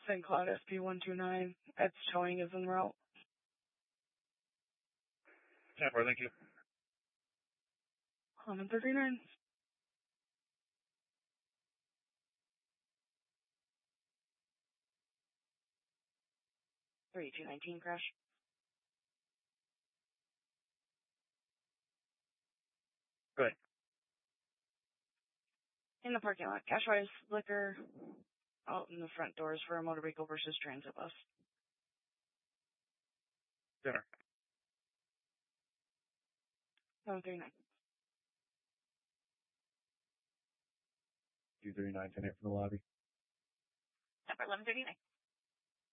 St. Cloud SP129. Its towing is en route. 10-4, thank you. 1139. 3219 crash. Go ahead. In the parking lot, Cashwise liquor out in the front doors for a motor vehicle versus transit bus. Dinner. 1139. 239, 10 from the lobby. 1139.